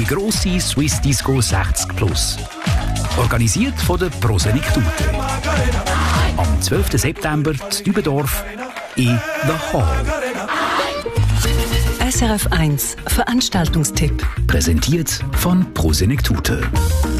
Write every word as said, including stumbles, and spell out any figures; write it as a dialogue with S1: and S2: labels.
S1: die grosse Swiss Disco sechzig plus. Organisiert von der Prosenektute. Am zwölften September in Dübendorf in The Hall.
S2: S R F eins Veranstaltungstipp.
S1: Präsentiert von Prosenektute.